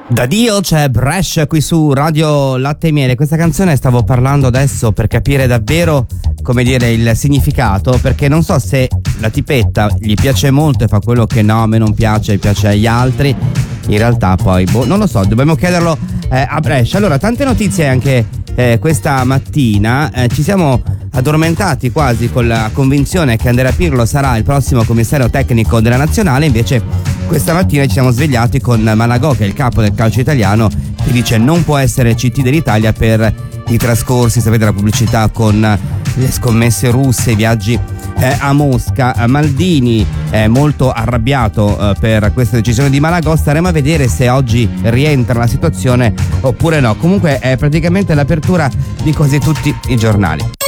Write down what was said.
Da Dio c'è Brescia qui su Radio Latte e Miele. Questa canzone stavo parlando adesso per capire davvero, come dire, il significato, perché non so se la tipetta gli piace molto e fa quello che no, a me non piace, piace agli altri. In realtà poi, non lo so, dobbiamo chiederlo a Brescia. Allora, tante notizie anche questa mattina. Ci siamo addormentati quasi con la convinzione che Andrea Pirlo sarà il prossimo commissario tecnico della nazionale. Invece questa mattina ci siamo svegliati con Malagò, che è il capo del calcio italiano, che dice non può essere CT dell'Italia per i trascorsi, sapete, la pubblicità con le scommesse russe, i viaggi a Mosca. Maldini è molto arrabbiato per questa decisione di Malagò. Staremo a vedere se oggi rientra la situazione oppure no. Comunque è praticamente l'apertura di quasi tutti i giornali.